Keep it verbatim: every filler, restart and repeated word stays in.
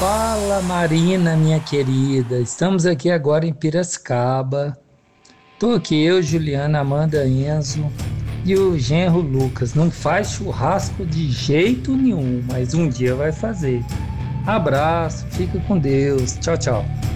Fala, Marina, minha querida. Estamos aqui agora em Piracicaba. Tô aqui eu, Juliana, Amanda, Enzo e o genro Lucas. Não faz churrasco de jeito nenhum, mas um dia vai fazer. Abraço, fica com Deus. Tchau, tchau.